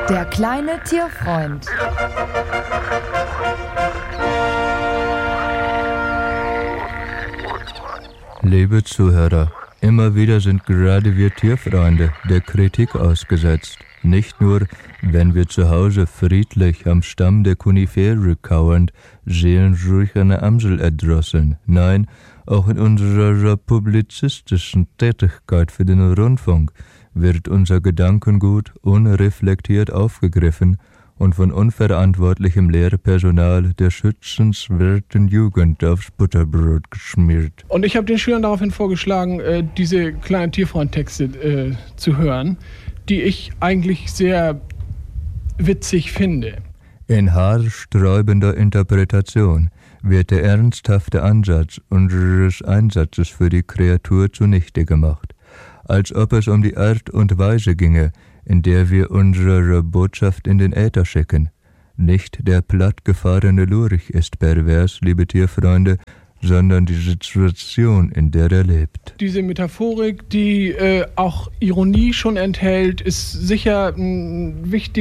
Der kleine Tierfreund. Liebe Zuhörer, immer wieder sind gerade wir Tierfreunde der Kritik ausgesetzt. Nicht nur, wenn wir zu Hause friedlich am Stamm der Konifere kauernd seelenruhig eine Amsel erdrosseln. Nein, auch in unserer publizistischen Tätigkeit für den Rundfunk wird unser Gedankengut unreflektiert aufgegriffen und von unverantwortlichem Lehrpersonal der schützenswerten Jugend aufs Butterbrot geschmiert. Und ich habe den Schülern daraufhin vorgeschlagen, diese kleinen Tierfreund-Texte zu hören, die ich eigentlich sehr witzig finde. In haarsträubender Interpretation wird der ernsthafte Ansatz unseres Einsatzes für die Kreatur zunichte gemacht, als ob es um die Art und Weise ginge, in der wir unsere Botschaft in den Äther schicken. Nicht der plattgefahrene Lurch ist pervers, liebe Tierfreunde, sondern die Situation, in der er lebt. Diese Metaphorik, die auch Ironie schon enthält, ist sicher ein wichtiger